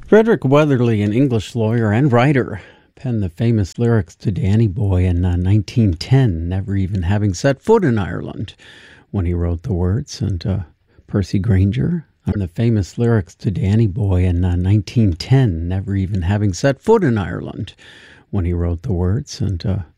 Frederick Weatherly, an English lawyer and writer, penned the famous lyrics to Danny Boy in 1910, never even having set foot in Ireland when he wrote the words. And Percy Grainger, and the famous lyrics to Danny Boy in 1910, never even having set foot in Ireland when he wrote the words. And